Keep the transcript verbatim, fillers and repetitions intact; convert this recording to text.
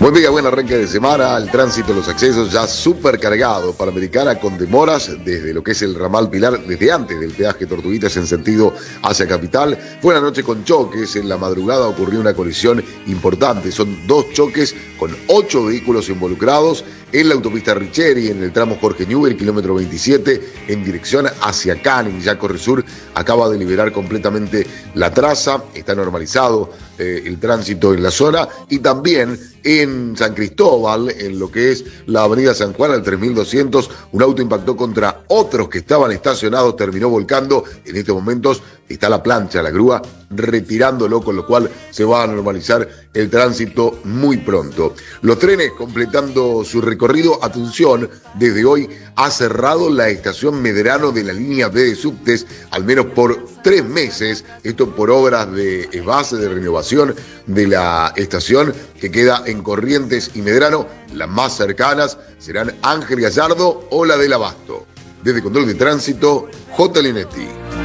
Buen día, buen arranque de semana. El tránsito, los accesos ya súper cargados. Panamericana con demoras desde lo que es el ramal Pilar, desde antes del peaje Tortuguitas en sentido hacia Capital. Fue una noche con choques. En la madrugada ocurrió una colisión importante. Son dos choques con ocho vehículos involucrados en la autopista Richeri, en el tramo Jorge Newbery, kilómetro veintisiete, en dirección hacia Canning. Ya Corresur acaba de liberar completamente la traza. Está normalizado eh, el tránsito en la zona, y también en San Cristóbal, en lo que es la avenida San Juan al tres mil doscientos, un auto impactó contra otros que estaban estacionados, terminó volcando. En estos momentos está la plancha, la grúa, retirándolo, con lo cual se va a normalizar el tránsito muy pronto. Los trenes completando su recorrido. Atención, desde hoy ha cerrado la estación Medrano de la línea B de subtes, al menos por tres meses, esto por obras de base de renovación de la estación que queda en Corrientes y Medrano. Las más cercanas serán Ángel Gallardo o la del Abasto. Desde Control de Tránsito, J. Linetti.